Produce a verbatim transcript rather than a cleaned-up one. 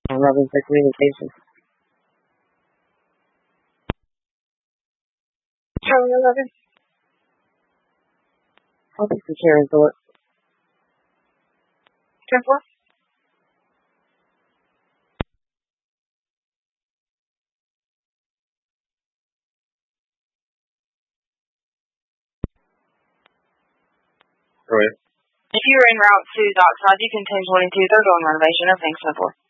I'm loving for communication. Charlie eleven. I'll take some care resort. ten four. Go ahead. If you are en route to Dockside, you can ten twenty-two, third on renovation of Thanks so forth.